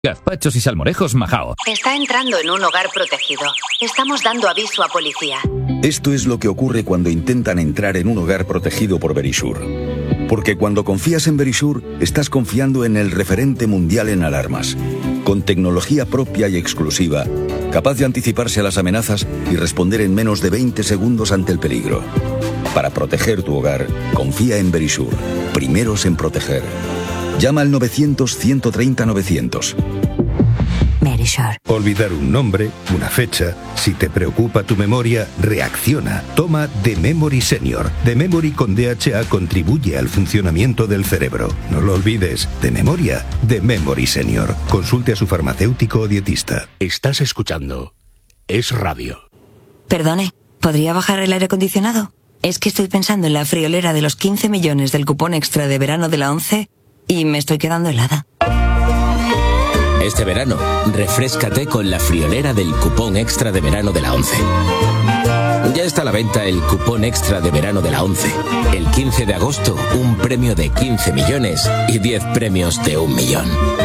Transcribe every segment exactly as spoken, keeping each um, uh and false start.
Gazpachos y salmorejos Majao. Está entrando en un hogar protegido. Estamos dando aviso a policía. Esto es lo que ocurre cuando intentan entrar en un hogar protegido por Verisure. Porque cuando confías en Verisure, estás confiando en el referente mundial en alarmas. Con tecnología propia y exclusiva, capaz de anticiparse a las amenazas y responder en menos de veinte segundos ante el peligro. Para proteger tu hogar, confía en Verisure. Primeros en proteger. Llama al novecientos, ciento treinta, novecientos. Verisure. Olvidar un nombre, una fecha. Si te preocupa tu memoria, reacciona. Toma The Memory Senior. The Memory con D H A contribuye al funcionamiento del cerebro. No lo olvides. De memoria, The Memory Senior. Consulte a su farmacéutico o dietista. Estás escuchando Es Radio. Perdone, ¿podría bajar el aire acondicionado? Es que estoy pensando en la friolera de los quince millones del cupón extra de verano de la ONCE y me estoy quedando helada. Este verano, refréscate con la friolera del cupón extra de verano de la ONCE. Ya está a la venta el cupón extra de verano de la ONCE. El quince de agosto, un premio de quince millones y diez premios de un millón.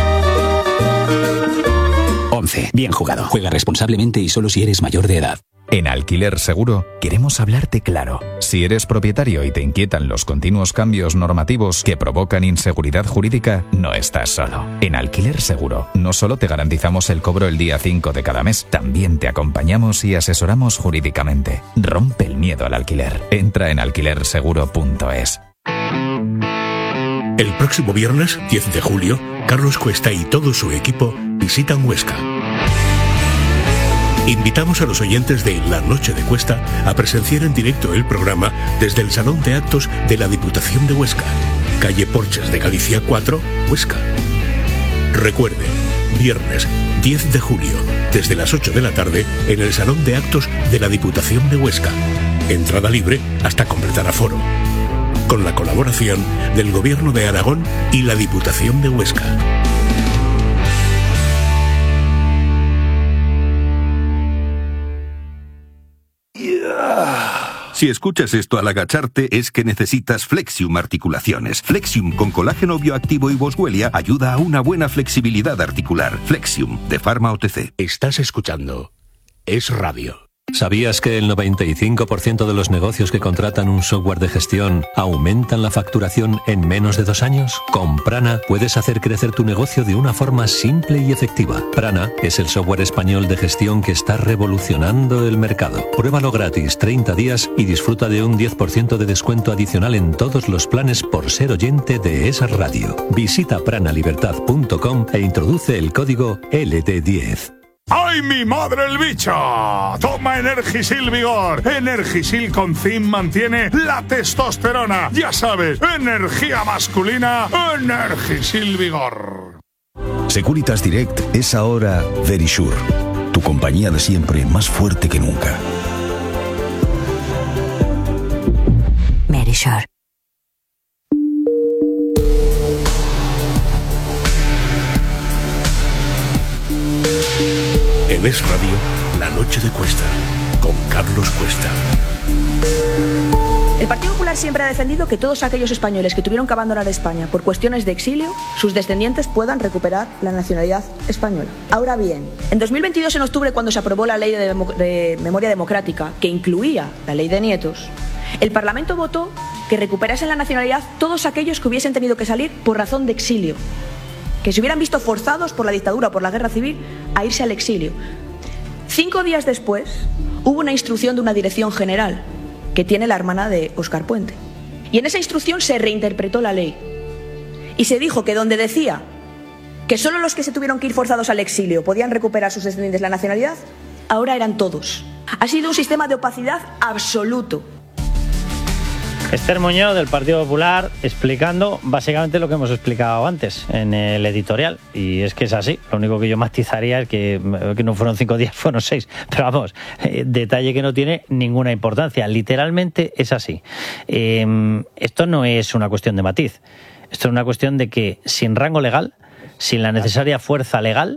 ONCE. Bien jugado. Juega responsablemente y solo si eres mayor de edad. En Alquiler Seguro queremos hablarte claro. Si eres propietario y te inquietan los continuos cambios normativos que provocan inseguridad jurídica, no estás solo. En Alquiler Seguro no solo te garantizamos el cobro el día cinco de cada mes, también te acompañamos y asesoramos jurídicamente. Rompe el miedo al alquiler. Entra en alquiler seguro punto es. El próximo viernes, diez de julio, Carlos Cuesta y todo su equipo visitan Huesca. Invitamos a los oyentes de La Noche de Cuesta a presenciar en directo el programa desde el Salón de Actos de la Diputación de Huesca, calle Porches de Galicia cuatro, Huesca. Recuerde, viernes diez de julio, desde las ocho de la tarde, en el Salón de Actos de la Diputación de Huesca. Entrada libre hasta completar aforo. Con la colaboración del Gobierno de Aragón y la Diputación de Huesca. Si escuchas esto al agacharte es que necesitas Flexium Articulaciones. Flexium con colágeno bioactivo y boswellia ayuda a una buena flexibilidad articular. Flexium, de Pharma O T C. Estás escuchando Es Radio. ¿Sabías que el noventa y cinco por ciento de los negocios que contratan un software de gestión aumentan la facturación en menos de dos años? Con Prana puedes hacer crecer tu negocio de una forma simple y efectiva. Prana es el software español de gestión que está revolucionando el mercado. Pruébalo gratis treinta días y disfruta de un diez por ciento de descuento adicional en todos los planes por ser oyente de Es Radio. Visita pranalibertad punto com e introduce el código L D diez. ¡Ay, mi madre el bicho! Toma Energisil Vigor. Energisil con zinc mantiene la testosterona. Ya sabes, energía masculina, Energisil Vigor. Securitas Direct es ahora Verisure, tu compañía de siempre más fuerte que nunca. Verisure. En Es Radio, La Noche de Cuesta, con Carlos Cuesta. El Partido Popular siempre ha defendido que todos aquellos españoles que tuvieron que abandonar España por cuestiones de exilio, sus descendientes puedan recuperar la nacionalidad española. Ahora bien, en dos mil veintidós, en octubre, cuando se aprobó la Ley de, Demo- de Memoria Democrática, que incluía la Ley de Nietos, el Parlamento votó que recuperasen la nacionalidad todos aquellos que hubiesen tenido que salir por razón de exilio, que se hubieran visto forzados por la dictadura, por la guerra civil, a irse al exilio. Cinco días después, hubo una instrucción de una dirección general que tiene la hermana de Óscar Puente. Y en esa instrucción se reinterpretó la ley. Y se dijo que donde decía que solo los que se tuvieron que ir forzados al exilio podían recuperar sus descendientes la nacionalidad, ahora eran todos. Ha sido un sistema de opacidad absoluto. Esther Muñoz, del Partido Popular, explicando básicamente lo que hemos explicado antes en el editorial. Y es que es así. Lo único que yo matizaría es que, que no fueron cinco días, fueron seis. Pero vamos, eh, detalle que no tiene ninguna importancia. Literalmente es así. Eh, esto no es una cuestión de matiz. Esto es una cuestión de que sin rango legal, sin la necesaria fuerza legal,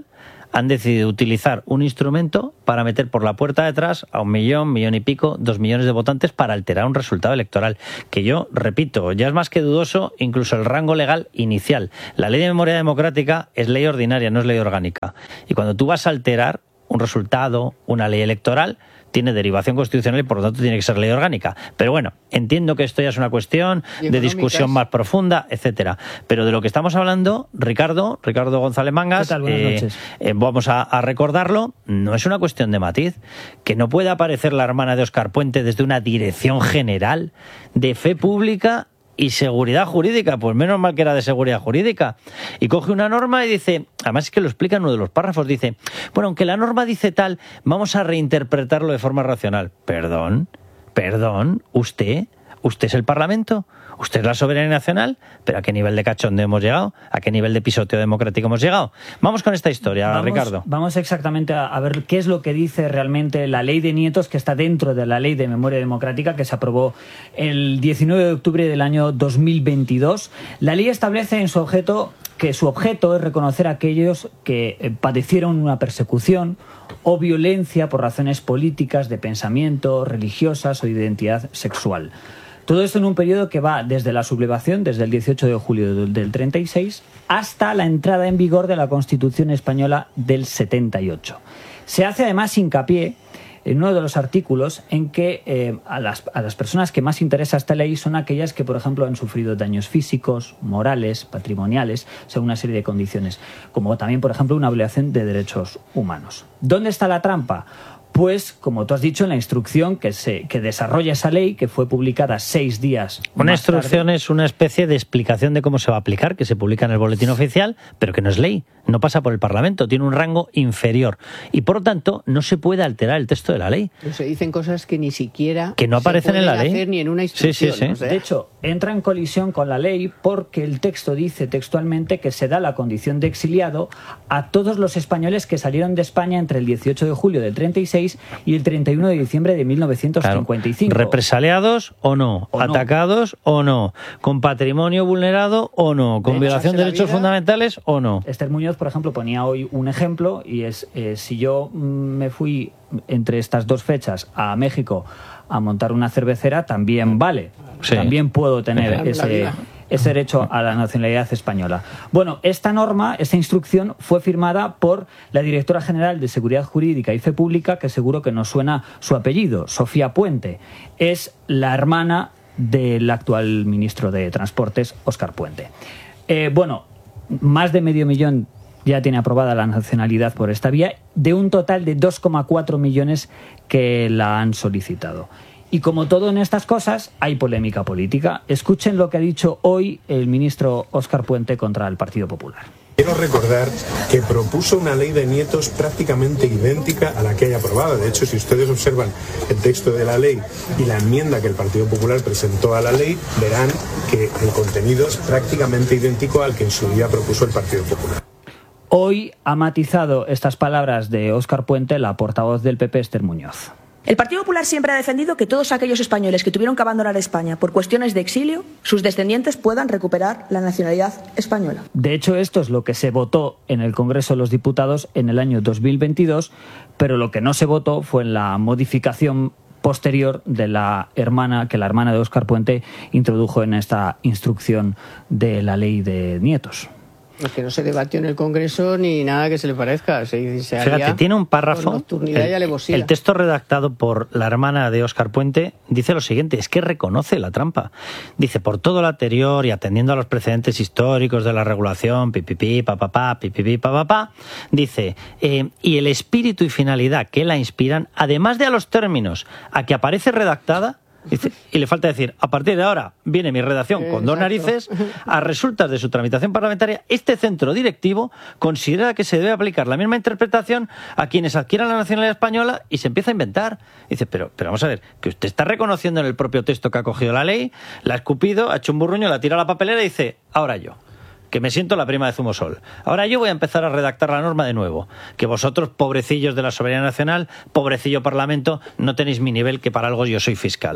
han decidido utilizar un instrumento para meter por la puerta de atrás a un millón, millón y pico, dos millones de votantes para alterar un resultado electoral. Que yo, repito, ya es más que dudoso incluso el rango legal inicial. La ley de memoria democrática es ley ordinaria, no es ley orgánica. Y cuando tú vas a alterar un resultado, una ley electoral, tiene derivación constitucional y por lo tanto tiene que ser ley orgánica. Pero bueno, entiendo que esto ya es una cuestión de discusión más profunda, etcétera. Pero de lo que estamos hablando, Ricardo, Ricardo González Mangas, ¿qué tal? Buenas eh, noches. eh, vamos a, a recordarlo, no es una cuestión de matiz. Que no pueda aparecer la hermana de Óscar Puente desde una dirección general de fe pública y seguridad jurídica, pues menos mal que era de seguridad jurídica. Y coge una norma y dice, además es que lo explica en uno de los párrafos, dice, bueno, aunque la norma dice tal, vamos a reinterpretarlo de forma racional. Perdón, perdón, usted, usted es el Parlamento, usted es la soberanía nacional, pero ¿a qué nivel de cachondeo hemos llegado? ¿A qué nivel de pisoteo democrático hemos llegado? Vamos con esta historia, vamos, Ricardo. Vamos exactamente a, a ver qué es lo que dice realmente la ley de nietos, que está dentro de la ley de memoria democrática que se aprobó el diecinueve de octubre del año dos mil veintidós. La ley establece en su objeto que su objeto es reconocer a aquellos que eh, padecieron una persecución o violencia por razones políticas, de pensamiento, religiosas o de identidad sexual. Todo esto en un periodo que va desde la sublevación, desde el dieciocho de julio del treinta y seis, hasta la entrada en vigor de la Constitución española del setenta y ocho. Se hace además hincapié en uno de los artículos en que eh, a, las, a las personas que más interesa esta ley son aquellas que, por ejemplo, han sufrido daños físicos, morales, patrimoniales, según una serie de condiciones, como también, por ejemplo, una violación de derechos humanos. ¿Dónde está la trampa? Pues, como tú has dicho, en la instrucción que se que desarrolla esa ley, que fue publicada seis días Una más instrucción tarde. es una especie de explicación de cómo se va a aplicar, que se publica en el boletín oficial, pero que no es ley, no pasa por el Parlamento, tiene un rango inferior y por lo tanto no se puede alterar el texto de la ley. Se dicen cosas que ni siquiera que no aparecen se en la pueden ley hacer ni en una instrucción. Sí, sí, sí. O sea, De hecho, entra en colisión con la ley porque el texto dice textualmente que se da la condición de exiliado a todos los españoles que salieron de España entre el dieciocho de julio del treinta y seis y el treinta y uno de diciembre de mil novecientos cincuenta y cinco. Claro. ¿Represaliados o no? O no. ¿Atacados o no? ¿Con patrimonio vulnerado o no? ¿Con De violación de la derechos vida. fundamentales o no? Esther Muñoz, por ejemplo, ponía hoy un ejemplo y es eh, si yo mm, me fui entre estas dos fechas a México a montar una cervecera, también vale. Sí. También puedo tener Claro, la ese, vida. ese derecho a la nacionalidad española. Bueno, esta norma, esta instrucción fue firmada por la directora general de Seguridad Jurídica y Fe Pública, que seguro que nos suena su apellido, Sofía Puente. Es la hermana del actual ministro de Transportes, Óscar Puente. Eh, bueno, más de medio millón ya tiene aprobada la nacionalidad por esta vía, de un total de dos coma cuatro millones que la han solicitado. Y como todo en estas cosas, hay polémica política. Escuchen lo que ha dicho hoy el ministro Óscar Puente contra el Partido Popular. Quiero recordar que propuso una ley de nietos prácticamente idéntica a la que hay aprobada. De hecho, si ustedes observan el texto de la ley y la enmienda que el Partido Popular presentó a la ley, verán que el contenido es prácticamente idéntico al que en su día propuso el Partido Popular. Hoy ha matizado estas palabras de Óscar Puente la portavoz del P P, Esther Muñoz. El Partido Popular siempre ha defendido que todos aquellos españoles que tuvieron que abandonar España por cuestiones de exilio, sus descendientes puedan recuperar la nacionalidad española. De hecho, esto es lo que se votó en el Congreso de los Diputados en el año dos mil veintidós, pero lo que no se votó fue en la modificación posterior de la hermana que la hermana de Óscar Puente introdujo en esta instrucción de la ley de nietos. Es que no se debatió en el Congreso ni nada que se le parezca. Se, se Fíjate, haría tiene un párrafo. con nocturnidad y El, alevosía. el texto redactado por la hermana de Óscar Puente dice lo siguiente, es que reconoce la trampa. Dice, por todo lo anterior y atendiendo a los precedentes históricos de la regulación, pipipi, papapá, pipipi, papapá, dice, eh, y el espíritu y finalidad que la inspiran, además de a los términos a que aparece redactada, dice, y le falta decir, a partir de ahora viene mi redacción con dos narices, a resultas de su tramitación parlamentaria, este centro directivo considera que se debe aplicar la misma interpretación a quienes adquieran la nacionalidad española y se empieza a inventar. Dice, pero, pero vamos a ver, que usted está reconociendo en el propio texto que ha cogido la ley, la ha escupido, ha hecho un burruño, la tira a la papelera y dice, ahora yo, que me siento la prima de Zumosol. Ahora yo voy a empezar a redactar la norma de nuevo. Que vosotros, pobrecillos de la soberanía nacional, pobrecillo Parlamento, no tenéis mi nivel, que para algo yo soy fiscal.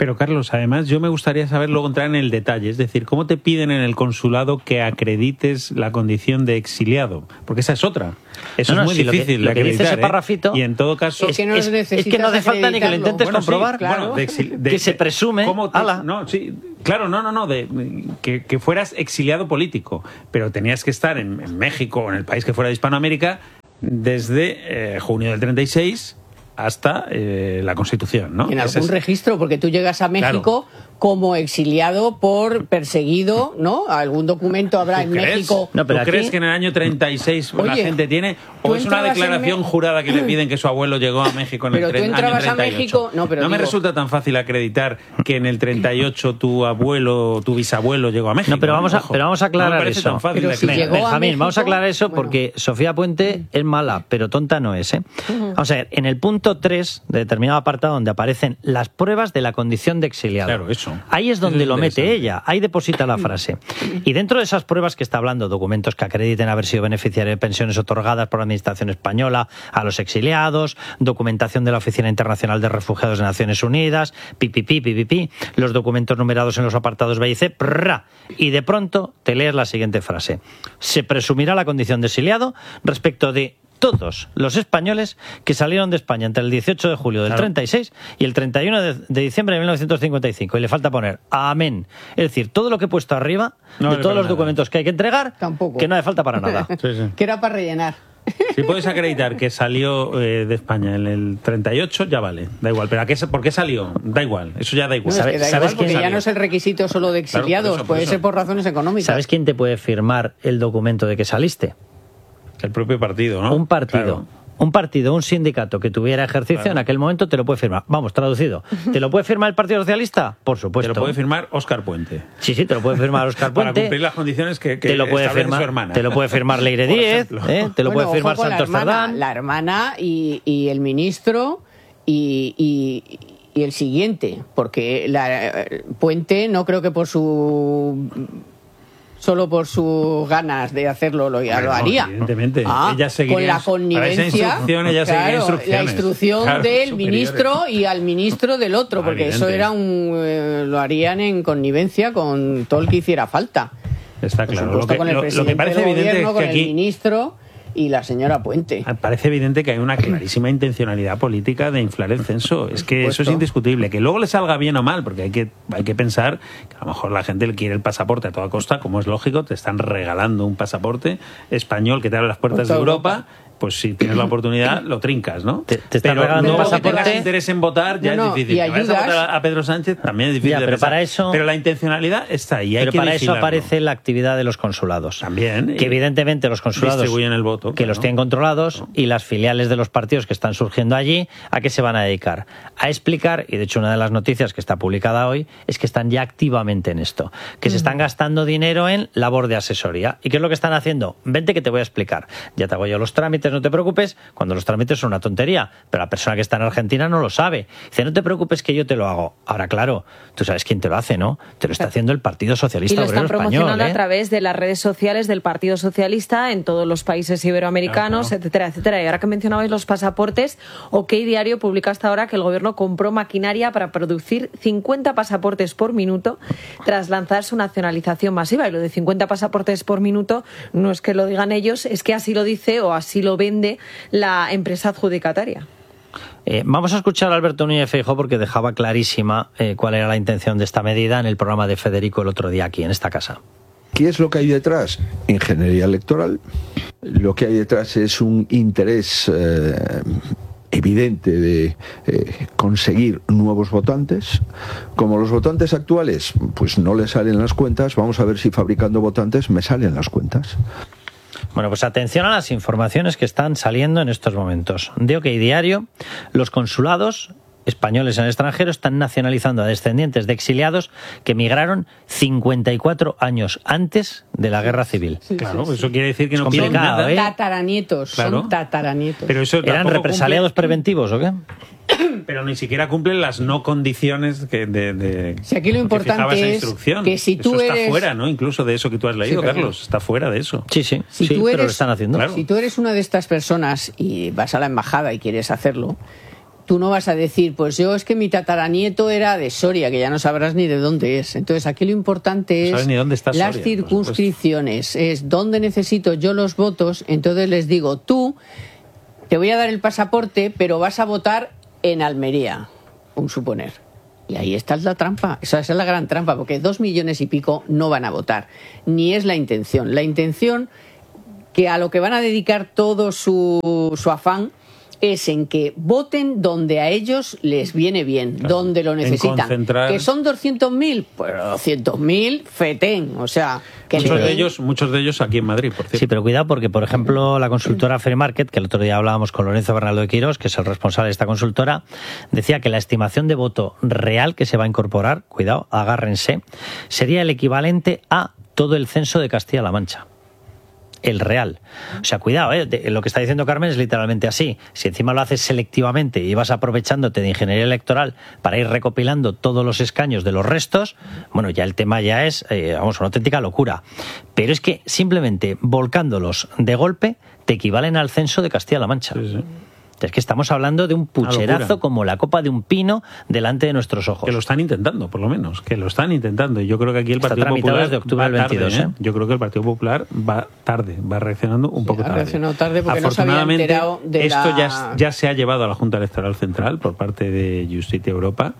Pero Carlos, además yo me gustaría saber, luego entrar en el detalle, es decir, ¿cómo te piden en el consulado que acredites la condición de exiliado? Porque esa es otra. Eso no, no, es muy sí, difícil lo que, de lo que dice ese ¿eh? parrafito Y en todo caso... Es que no, es, es que no hace falta ni que lo intentes bueno, comprobar. Sí, claro. Bueno, de exil, de, que se presume... ¿cómo te, ala. No, sí, claro, no, no, no, de, que, que fueras exiliado político, pero tenías que estar en, en México o en el país que fuera de Hispanoamérica desde eh, junio del treinta y seis hasta eh, la Constitución, ¿no? En algún es... registro, porque tú llegas a México claro. como exiliado por perseguido, ¿no? Algún documento habrá en crees? México. No, pero ¿tú aquí... crees que en el año treinta y seis Oye, la gente tiene o es una declaración me... jurada que le piden que su abuelo llegó a México en pero el tren, tú entrabas año treinta y ocho? A México, no, pero no digo... me resulta tan fácil acreditar que en el treinta y ocho tu abuelo, tu bisabuelo llegó a México. No, pero vamos a, pero vamos a aclarar no me eso. Tan fácil pero si llegó Benjamín, a México, vamos a aclarar eso bueno. porque Sofía Puente es mala, pero tonta no es, ¿eh? Uh-huh. Vamos a ver, en el punto tres de determinado apartado donde aparecen las pruebas de la condición de exiliado. Claro, eso. Ahí es donde lo mete ella, ahí deposita la frase. Y dentro de esas pruebas que está hablando, documentos que acrediten haber sido beneficiarios de pensiones otorgadas por la Administración española a los exiliados, documentación de la Oficina Internacional de Refugiados de Naciones Unidas, pipipi, pipipi, los documentos numerados en los apartados B y C, prrra, y de pronto te lees la siguiente frase. Se presumirá la condición de exiliado respecto de todos los españoles que salieron de España entre el dieciocho de julio del claro. treinta y seis y el treinta y uno de, de diciembre de mil novecientos cincuenta y cinco. Y le falta poner amén. Es decir, todo lo que he puesto arriba, no, de todos los nada. documentos que hay que entregar, Tampoco. que no hace falta para nada. Sí, sí. Que era para rellenar. Si puedes acreditar que salió eh, de España en el treinta y ocho, ya vale, da igual. Pero ¿a qué, ¿por qué salió? Da igual, eso ya da igual. No, es que da ¿Sabes igual porque quién ya no es el requisito solo de exiliados, claro, por eso, por puede eso. ser por razones económicas. ¿Sabes quién te puede firmar el documento de que saliste? El propio partido, ¿no? Un partido. Claro. Un partido, un sindicato que tuviera ejercicio claro. en aquel momento te lo puede firmar. Vamos, traducido. ¿Te lo puede firmar el Partido Socialista? Por supuesto. Te lo puede firmar Óscar Puente. Sí, sí, te lo puede firmar Óscar Puente. Para cumplir las condiciones que, que te lo puede establece firmar, su hermana. Te lo puede firmar Leire Díez, ¿eh? Te lo bueno, puede firmar Santos la hermana, Cerdán. La hermana y, y el ministro y... y y el siguiente, porque la Puente no creo que por su solo por sus ganas de hacerlo lo, bueno, lo haría. Evidentemente. Ah, ella seguiría, con la connivencia, instrucción, ella claro, instrucciones. la instrucción claro, del superiores. ministro y al ministro del otro, porque Evidente. eso era un eh, lo harían en connivencia con todo el que hiciera falta. Está por claro. supuesto, Lo que, con el lo, presidente lo que parece del evidente gobierno, es con que aquí el ministro y la señora Puente. Parece evidente que hay una clarísima intencionalidad política de inflar el censo. Es que eso es indiscutible. Que luego le salga bien o mal, porque hay que, hay que pensar que a lo mejor la gente le quiere el pasaporte a toda costa, como es lógico, te están regalando un pasaporte español que te abre las puertas de Europa. Europa. Pues si tienes la oportunidad, lo trincas, ¿no? Te, te están pero regalando no un pasaporte. Que tengas interés en votar ya no, no, es difícil. y ayudas. Si vas a votar a Pedro Sánchez también es difícil ya, de pero pensar. para eso, pero la intencionalidad está ahí. Hay pero que para vigilarlo. eso aparece la actividad de los consulados. También. Que evidentemente los consulados distribuyen el voto, que claro. los tienen controlados no. y las filiales de los partidos que están surgiendo allí, ¿a qué se van a dedicar? A explicar, y de hecho una de las noticias que está publicada hoy es que están ya activamente en esto, que mm. se están gastando dinero en labor de asesoría. ¿Y qué es lo que están haciendo? Vente que te voy a explicar. Ya te hago yo los trámites, no te preocupes, cuando los trámites son una tontería, pero la persona que está en Argentina no lo sabe. Dice, no te preocupes que yo te lo hago. Ahora, claro, tú sabes quién te lo hace, ¿no? Te lo está haciendo el Partido Socialista Obrero Español. Y lo están promocionando ¿eh? a través de las redes sociales del Partido Socialista en todos los países iberoamericanos, claro, claro. etcétera, etcétera. Y ahora que mencionabais los pasaportes, OK Diario publica hasta ahora que el gobierno compró maquinaria para producir cincuenta pasaportes por minuto tras lanzar su nacionalización masiva. Y lo de cincuenta pasaportes por minuto no es que lo digan ellos, es que así lo dice o así lo vende la empresa adjudicataria. Eh, vamos a escuchar a Alberto Núñez Feijóo porque dejaba clarísima eh, cuál era la intención de esta medida en el programa de Federico el otro día aquí en esta casa. ¿Qué es lo que hay detrás? Ingeniería electoral. Lo que hay detrás es un interés eh, evidente de eh, conseguir nuevos votantes. Como los votantes actuales pues no les salen las cuentas, vamos a ver si fabricando votantes me salen las cuentas. Bueno, pues atención a las informaciones que están saliendo en estos momentos. De OK Diario, los consulados españoles en el extranjero están nacionalizando a descendientes de exiliados que emigraron cincuenta y cuatro años antes de la Guerra Civil. Sí, claro, sí, sí. eso quiere decir que no son piden nada. ¿eh? Tataranietos, claro. son tataranietos. Pero eso ¿Eran represaliados cumple... preventivos o qué? Pero ni siquiera cumplen las no condiciones que de, de si aquí lo importante esa es instrucción. que si tú eso eres... está fuera, ¿no? Incluso de eso que tú has leído, sí, Carlos, está fuera de eso. Sí, sí, si sí tú pero eres, lo están haciendo. Claro. Si tú eres una de estas personas y vas a la embajada y quieres hacerlo, tú no vas a decir, pues yo es que mi tataranieto era de Soria, que ya no sabrás ni de dónde es. Entonces aquí lo importante es ni dónde está las Soria, circunscripciones, es dónde necesito yo los votos. Entonces les digo, tú te voy a dar el pasaporte, pero vas a votar en Almería, un suponer. Y ahí está la trampa, esa es la gran trampa, porque dos millones y pico no van a votar, ni es la intención. La intención que a lo que van a dedicar todo su, su afán es en que voten donde a ellos les viene bien, claro, donde lo necesitan. Concentrar... ¿Que son doscientos mil? Pues doscientos mil, fetén. O sea, que muchos, le... de ellos, muchos de ellos aquí en Madrid, por cierto. Sí, pero cuidado porque, por ejemplo, la consultora Free Market, que el otro día hablábamos con Lorenzo Bernaldo de Quirós, que es el responsable de esta consultora, decía que la estimación de voto real que se va a incorporar, cuidado, agárrense, sería el equivalente a todo el censo de Castilla-La Mancha. El real. O sea, cuidado, ¿eh? De, lo que está diciendo Carmen es literalmente así. Si encima lo haces selectivamente y vas aprovechándote de ingeniería electoral para ir recopilando todos los escaños de los restos, bueno, ya el tema ya es, eh, vamos, una auténtica locura. Pero es que simplemente volcándolos de golpe te equivalen al censo de Castilla-La Mancha. Sí, sí. Es que estamos hablando de un pucherazo como la copa de un pino delante de nuestros ojos. Que lo están intentando, por lo menos. Que lo están intentando. Y yo creo que aquí el Está Partido Popular desde octubre del veintidós, tarde, ¿eh? Yo creo que el Partido Popular va tarde, va reaccionando un poco ha tarde. reaccionado tarde porque no se había Afortunadamente, enterado de esto la... ya, ya se ha llevado a la Junta Electoral Central por parte de Justicia Europa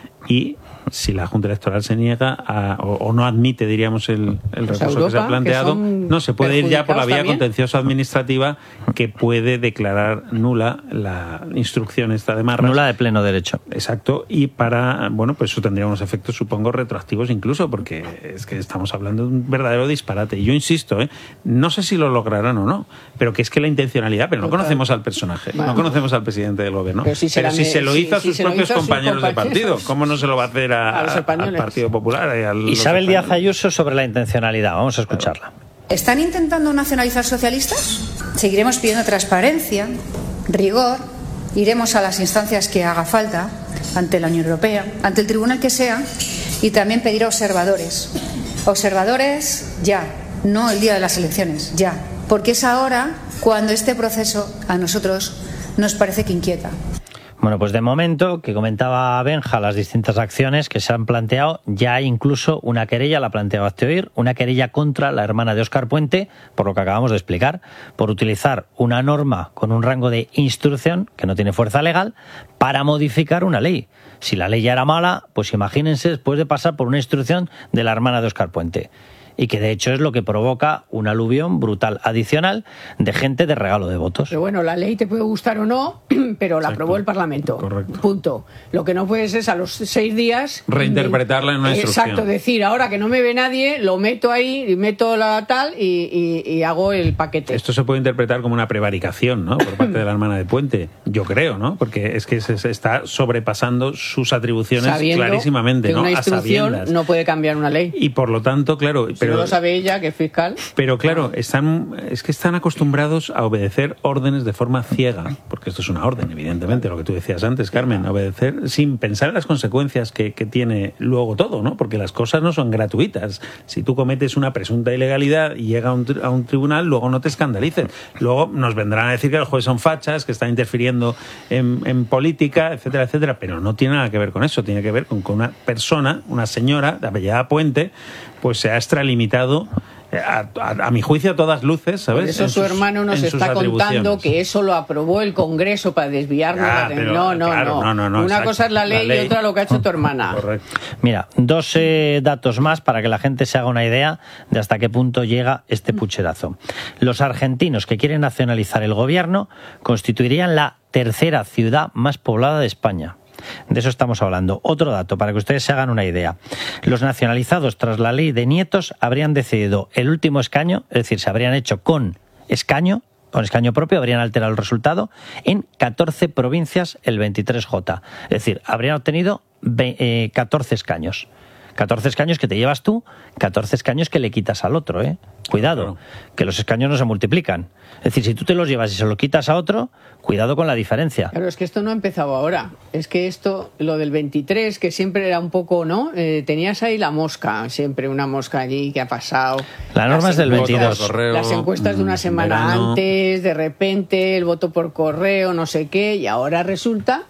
y si la Junta Electoral se niega a, o, o no admite, diríamos, el, el Pues recurso Europa, que se ha planteado, no se puede ir ya por la vía también. contencioso administrativa que puede declarar nula la instrucción esta de Marras. Nula de pleno derecho. Exacto, y para, bueno, pues eso tendría unos efectos, supongo, retroactivos incluso, porque es que estamos hablando de un verdadero disparate. Y yo insisto, ¿eh? No sé si lo lograrán o no, pero que es que la intencionalidad, pero no conocemos al personaje, Bueno. no conocemos al presidente del gobierno. Pero si se, la si me- se lo si- hizo a si sus se lo propios hizo a sus compañeros de compañeros. partido, ¿cómo no se lo va a hacer a, A los al españoles. Partido Popular? y a los Isabel Díaz españoles? Ayuso sobre la intencionalidad. Vamos a escucharla. ¿Están intentando nacionalizar socialistas? Seguiremos pidiendo transparencia, rigor, iremos a las instancias que haga falta, ante la Unión Europea, ante el tribunal que sea, y también pedir observadores. Observadores ya, no el día de las elecciones, ya. Porque es ahora cuando este proceso a nosotros nos parece que inquieta. Bueno, pues de momento, que comentaba Benja las distintas acciones que se han planteado, ya hay incluso una querella, la planteaba hazte oír, una querella contra la hermana de Óscar Puente, por lo que acabamos de explicar, por utilizar una norma con un rango de instrucción, que no tiene fuerza legal, para modificar una ley. Si la ley ya era mala, pues imagínense después de pasar por una instrucción de la hermana de Óscar Puente. Y que de hecho es lo que provoca un aluvión brutal adicional de gente de regalo de votos. Pero bueno, la ley te puede gustar o no, pero la aprobó el Parlamento. Correcto. Punto. Lo que no puedes es a los seis días... Reinterpretarla en una instrucción. Exacto, decir, ahora que no me ve nadie, lo meto ahí, y meto la tal y, y- y hago el paquete. Esto se puede interpretar como una prevaricación, ¿no? Por parte de la hermana de Puente. Yo creo, ¿no? Porque es que se, se está sobrepasando sus atribuciones Sabiendo clarísimamente, que ¿no? una A instrucción sabiendas. no puede cambiar una ley. Y por lo tanto, claro, Si pero no lo sabe ella, que es fiscal. Pero claro, están, es que están acostumbrados a obedecer órdenes de forma ciega, porque esto es una orden, evidentemente, lo que tú decías antes, Carmen, obedecer sin pensar en las consecuencias que, que tiene luego todo, ¿no? Porque las cosas no son gratuitas. Si tú cometes una presunta ilegalidad y llega a un, tri- a un tribunal, luego no te escandalices. Luego nos vendrán a decir que los jueces son fachas, que están interfiriendo en, en política, etcétera, etcétera, pero no tiene nada que ver con eso, tiene que ver con que una persona, una señora de apellida Puente, pues se ha extralimitado a, a, a mi juicio a todas luces, ¿sabes? Por eso En su sus- hermano nos en sus está contando atribuciones. que eso lo aprobó el Congreso para desviarnos. Ya, la atención. pero, no, no, claro, no, no, no, no, Una exacto. cosa es la ley, La ley. y otra lo que ha hecho tu hermana. Correcto. Mira, dos eh, datos más para que la gente se haga una idea de hasta qué punto llega este pucherazo. Los argentinos que quieren nacionalizar el gobierno constituirían la tercera ciudad más poblada de España. De eso estamos hablando. Otro dato, para que ustedes se hagan una idea. Los nacionalizados tras la ley de nietos habrían decidido el último escaño, es decir, se habrían hecho con escaño, con escaño propio, habrían alterado el resultado en catorce provincias el veintitrés J. Es decir, habrían obtenido ve- eh, catorce escaños. catorce escaños que te llevas tú, catorce escaños que le quitas al otro, ¿eh? Cuidado, que los escaños no se multiplican. Es decir, si tú te los llevas y se los quitas a otro, cuidado con la diferencia. Claro, es que esto no ha empezado ahora. Es que esto, lo del veintitrés, que siempre era un poco, ¿no? Eh, tenías ahí la mosca, siempre una mosca allí que ha pasado. La norma es del veintidós. Las encuestas de una semana verano. antes, de repente, el voto por correo, no sé qué, y ahora resulta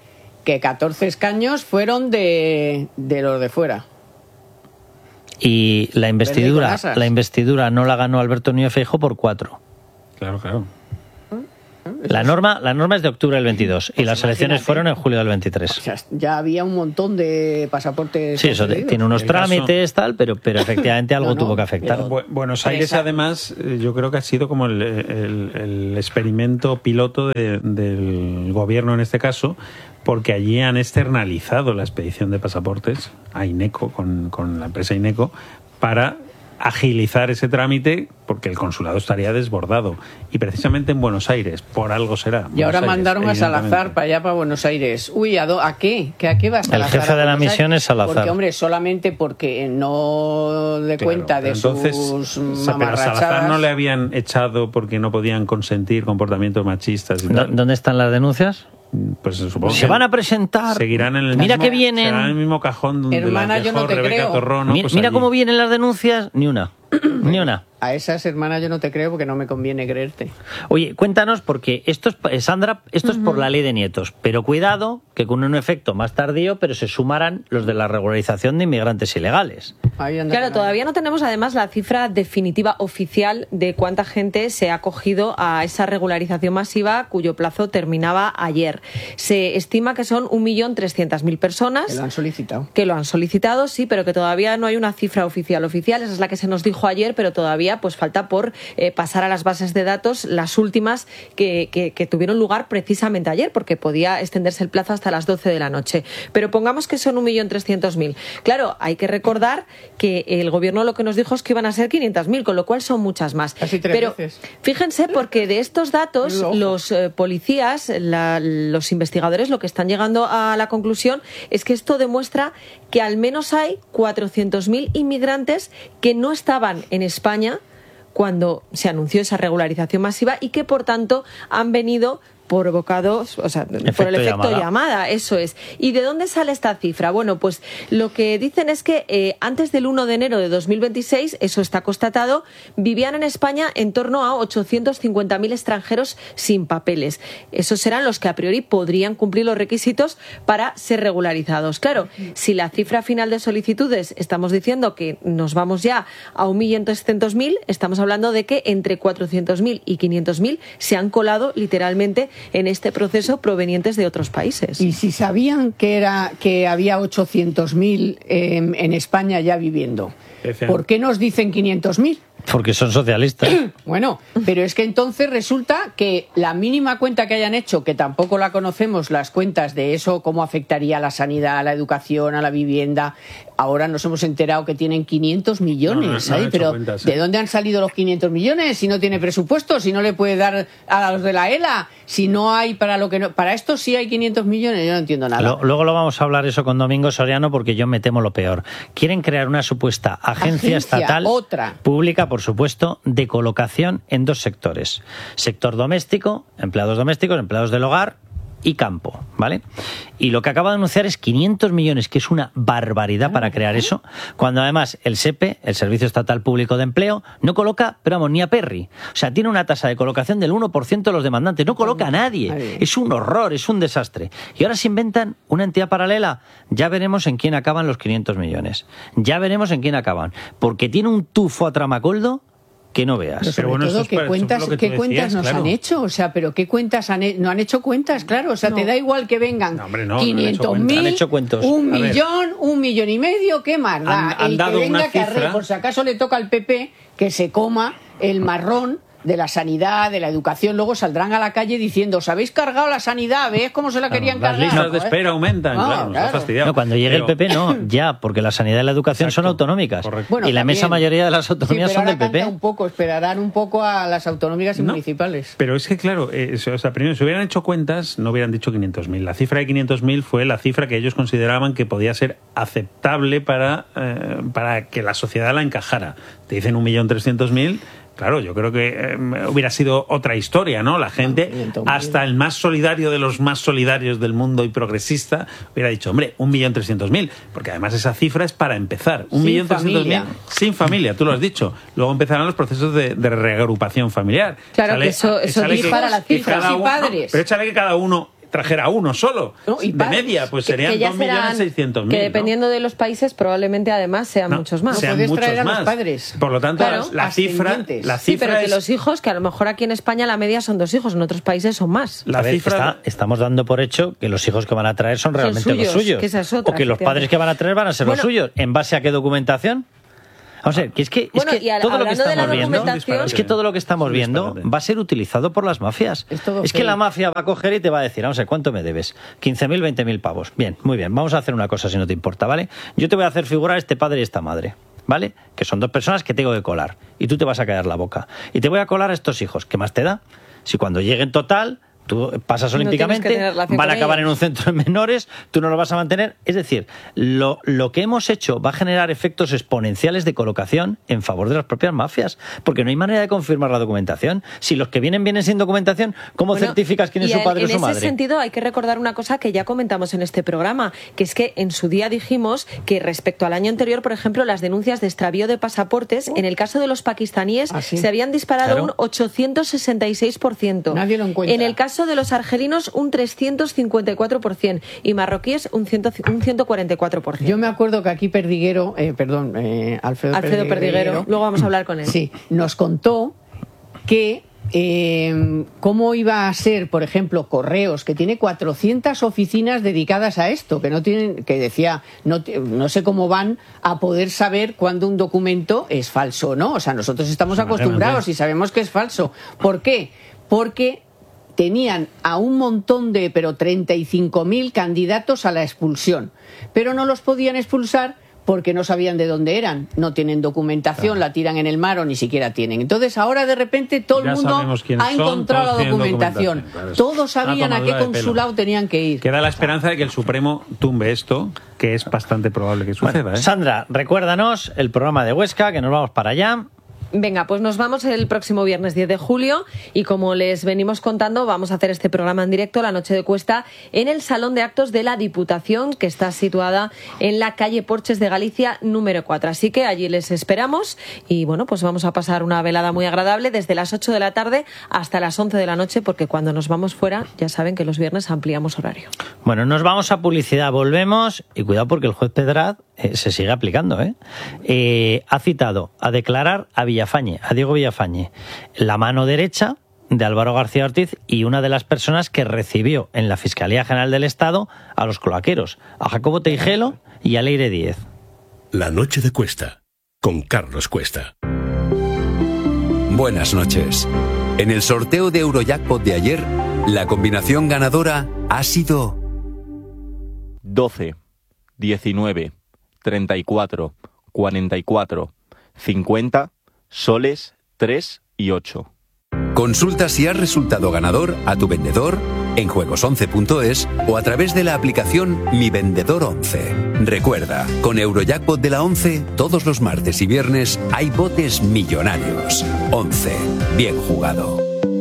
que catorce escaños fueron de, de los de fuera. Y la investidura, la investidura no la ganó Alberto Núñez Feijóo por cuatro. Claro, claro. La norma, la norma es de octubre del veintidós y pues las elecciones fueron en julio del veintitrés. O sea, ya había un montón de pasaportes. Sí, eso de, tiene unos trámites, caso... tal, pero, pero efectivamente algo no, no, tuvo que afectar. Bu Buenos Aires, Esa... además, yo creo que ha sido como el, el, el experimento piloto de, del gobierno en este caso, porque allí han externalizado la expedición de pasaportes a INECO, con, con la empresa INECO, para agilizar ese trámite, porque el consulado estaría desbordado. Y precisamente en Buenos Aires, por algo será. Y ahora Buenos mandaron Aires, a Salazar para allá, para Buenos Aires. Uy, ¿a, ¿a qué? ¿A qué va a Salazar? El jefe de la misión es Salazar. Porque, hombre, solamente porque no dé claro, cuenta de entonces, sus mamarrachadas. Pero a Salazar no le habían echado porque no podían consentir comportamientos machistas y tal. ¿Dónde están las denuncias? Pues supongo se van a presentar. Seguirán en el mira mismo, que vienen. Serán en el mismo cajón donde Hermana, las dejó yo no te Rebeca creo. Torrón, ¿no? Mira, Pues mira allí. cómo vienen las denuncias, ni una. Ni una. A esas hermanas yo no te creo porque no me conviene creerte. Oye, cuéntanos, porque esto es, Sandra, esto uh-huh. es por la ley de nietos, pero cuidado que con un efecto más tardío, pero se sumarán los de la regularización de inmigrantes ilegales. Claro, todavía no tenemos además la cifra definitiva oficial de cuánta gente se ha acogido a esa regularización masiva cuyo plazo terminaba ayer. Se estima que son un millón trescientas mil personas. Que lo han solicitado. Que lo han solicitado, sí, pero que todavía no hay una cifra oficial oficial. Esa es la que se nos dijo ayer, pero todavía pues falta por eh, pasar a las bases de datos las últimas que, que, que tuvieron lugar precisamente ayer, porque podía extenderse el plazo hasta las doce de la noche. Pero pongamos que son un millón trescientos mil. Claro, hay que recordar que el gobierno lo que nos dijo es que iban a ser quinientas mil, con lo cual son muchas más. Casi tres Pero veces. Fíjense, porque de estos datos Ojo. los eh, policías, la, los investigadores, lo que están llegando a la conclusión es que esto demuestra que al menos hay cuatrocientos mil inmigrantes que no estaban en España cuando se anunció esa regularización masiva y que por tanto han venido provocados, o sea, efecto por el efecto llamada. llamada, eso es. ¿Y de dónde sale esta cifra? Bueno, pues lo que dicen es que eh, antes del uno de enero de dos mil veintiséis, eso está constatado, vivían en España en torno a ochocientos cincuenta mil extranjeros sin papeles. Esos serán los que a priori podrían cumplir los requisitos para ser regularizados. Claro, si la cifra final de solicitudes estamos diciendo que nos vamos ya a un millón trescientos mil, estamos hablando de que entre cuatrocientos mil y quinientos mil se han colado literalmente en este proceso provenientes de otros países. Y si sabían que era que había ochocientos mil eh, en España ya viviendo, ¿por qué nos dicen quinientos mil? Porque son socialistas. Bueno, pero es que entonces resulta que la mínima cuenta que hayan hecho, que tampoco la conocemos, las cuentas de eso, cómo afectaría a la sanidad, a la educación, a la vivienda, ahora nos hemos enterado que tienen quinientos millones. No, no, no pero cuentas, ¿eh? ¿De dónde han salido los quinientos millones? Si no tiene presupuesto, si no le puede dar a los de la E L A, si no hay para lo que no, para esto sí hay quinientos millones, yo no entiendo nada. Lo, luego lo vamos a hablar eso con Domingo Soriano, porque yo me temo lo peor. Quieren crear una supuesta agencia, agencia estatal otra. pública, por supuesto, de colocación en dos sectores. Sector doméstico, empleados domésticos, empleados del hogar y campo, ¿vale? Y lo que acaba de anunciar es quinientos millones, que es una barbaridad para crear eso, cuando además el S E P E, el Servicio Estatal Público de Empleo, no coloca, pero vamos, ni a Perry. O sea, tiene una tasa de colocación del uno por ciento de los demandantes, no coloca a nadie. Es un horror, es un desastre. Y ahora se inventan una entidad paralela. Ya veremos en quién acaban los quinientos millones. Ya veremos en quién acaban. Porque tiene un tufo a tramacoldo que no veas. Pero sobre bueno, todo, ¿qué para, cuentas, ¿qué decías, cuentas nos claro. han hecho? O sea, pero ¿qué cuentas han hecho? No han hecho cuentas, claro. O sea, no. te da igual que vengan no, hombre, no, quinientos mil, no un millón, un millón y medio, ¿qué más da? Han, han el dado que venga una que cifra... arre, por si acaso le toca al P P que se coma el marrón de la sanidad, de la educación, luego saldrán a la calle diciendo, os habéis cargado la sanidad, ¿ves cómo se la claro, querían las cargar? Las listas de espera aumentan, no, claro, nos claro. ha fastidiado. No, cuando llegue pero... el P P no, ya, porque la sanidad y la educación Exacto, son autonómicas. Bueno, y la también. inmensa mayoría de las autonomías sí, son del P P. Un poco, esperarán un poco a las autonómicas y no, municipales. Pero es que, claro, eh, o sea, primero, si hubieran hecho cuentas, no hubieran dicho quinientos mil. La cifra de quinientos mil fue la cifra que ellos consideraban que podía ser aceptable para, eh, para que la sociedad la encajara. Te dicen un millón trescientos mil. Claro, yo creo que eh, hubiera sido otra historia, ¿no? La gente, hasta el más solidario de los más solidarios del mundo y progresista, hubiera dicho, hombre, un millón trescientos mil, porque además esa cifra es para empezar. Un millón trescientos mil sin familia, tú lo has dicho. Luego empezarán los procesos de, de reagrupación familiar. Claro, Sale, que eso, eso dispara la cifra, sí, padres. Pero échale que cada uno trajera uno solo, no, y de media, pues que, serían que dos millones seiscientos mil. Que dependiendo ¿no? de los países, probablemente además sean no, muchos más. Sean no puedes muchos traer a más. los padres. Por lo tanto, claro, la, cifra, la cifra. Sí, pero que es... los hijos, que a lo mejor aquí en España la media son dos hijos, en otros países son más. La a ver, cifra... está, estamos dando por hecho que los hijos que van a traer son realmente son suyos, los suyos. Que esa es otra, o que los padres que van a traer van a ser bueno, los suyos. ¿En base a qué documentación? Vamos a ver, que es que, bueno, es que a, todo lo que estamos viendo es que todo lo que estamos es viendo va a ser utilizado por las mafias. Es, es que la mafia va a coger y te va a decir, vamos a ver, ¿cuánto me debes? quince mil, veinte mil pavos. Bien, muy bien, vamos a hacer una cosa si no te importa, ¿vale? Yo te voy a hacer figurar este padre y esta madre, ¿vale? Que son dos personas que tengo que colar y tú te vas a caer la boca. Y te voy a colar a estos hijos, ¿qué más te da? Si cuando lleguen total... Tú pasas olímpicamente, no van a acabar en un centro de menores, tú no lo vas a mantener. Es decir, lo, lo que hemos hecho va a generar efectos exponenciales de colocación en favor de las propias mafias, porque no hay manera de confirmar la documentación. Si los que vienen vienen sin documentación, ¿cómo bueno, certificas quién es su padre o su madre? En ese sentido hay que recordar una cosa que ya comentamos en este programa, que es que en su día dijimos que respecto al año anterior, por ejemplo, las denuncias de extravío de pasaportes, en el caso de los pakistaníes, ¿ah, sí? se habían disparado claro. un ochocientos sesenta y seis por ciento. Nadie lo encuentra. En el caso de los argelinos un trescientos cincuenta y cuatro por ciento y marroquíes un, cien, un ciento cuarenta y cuatro por ciento. Yo me acuerdo que aquí Perdiguero, eh, perdón, eh, Alfredo, Alfredo Perdiguero, Perdiguero, luego vamos a hablar con él. Sí, nos contó que eh, cómo iba a ser, por ejemplo, Correos, que tiene cuatrocientas oficinas dedicadas a esto, que no tienen, que decía, no, no sé cómo van a poder saber cuándo un documento es falso o no. O sea, nosotros estamos acostumbrados y sabemos que es falso. ¿Por qué? Porque tenían a un montón de, pero treinta y cinco mil candidatos a la expulsión, pero no los podían expulsar porque no sabían de dónde eran, no tienen documentación, claro. la tiran en el mar o ni siquiera tienen. Entonces ahora de repente todo ya el mundo ha encontrado la documentación. documentación. Claro, todos sabían a qué consulado tenían que ir. Queda la esperanza de que el Supremo tumbe esto, que es bastante probable que suceda. Bueno, ¿eh? Sandra, recuérdanos el programa de Huesca, que nos vamos para allá. Venga, pues nos vamos el próximo viernes diez de julio y como les venimos contando, vamos a hacer este programa en directo, La Noche de Cuesta, en el Salón de Actos de la Diputación, que está situada en la calle Porches de Galicia número cuatro. Así que allí les esperamos y bueno, pues vamos a pasar una velada muy agradable desde las ocho de la tarde hasta las once de la noche, porque cuando nos vamos fuera ya saben que los viernes ampliamos horario. Bueno, nos vamos a publicidad, volvemos y cuidado porque el juez Pedraz eh, se sigue aplicando. ¿eh? Eh, ha citado a declarar a Villafañe Villafañe, a Diego Villafañe, la mano derecha de Álvaro García Ortiz y una de las personas que recibió en la Fiscalía General del Estado a los cloaqueros, a Jacobo Teijelo y a Leire Díez. La Noche de Cuesta, con Carlos Cuesta. Buenas noches. En el sorteo de Eurojackpot de ayer, la combinación ganadora ha sido doce, diecinueve, treinta y cuatro, cuarenta y cuatro, cincuenta, soles, tres y ocho. Consulta si has resultado ganador a tu vendedor en juegos once punto es o a través de la aplicación Mi Vendedor once. Recuerda, con Eurojackpot de la once, todos los martes y viernes hay botes millonarios. once. Bien jugado.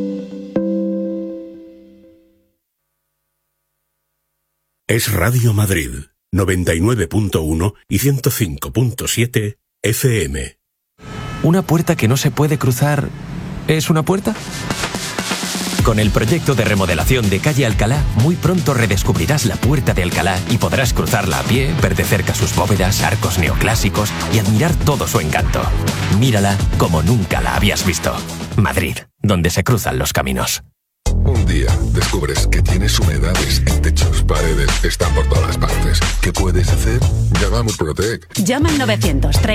Es Radio Madrid, noventa y nueve punto uno y ciento cinco punto siete F M. ¿Una puerta que no se puede cruzar es una puerta? Con el proyecto de remodelación de Calle Alcalá, muy pronto redescubrirás la Puerta de Alcalá y podrás cruzarla a pie, ver de cerca sus bóvedas, arcos neoclásicos y admirar todo su encanto. Mírala como nunca la habías visto. Madrid, donde se cruzan los caminos. Un día descubres que tienes humedades en techos, paredes, están por todas partes. ¿Qué puedes hacer? Llama a Murprotec. Llama al novecientos.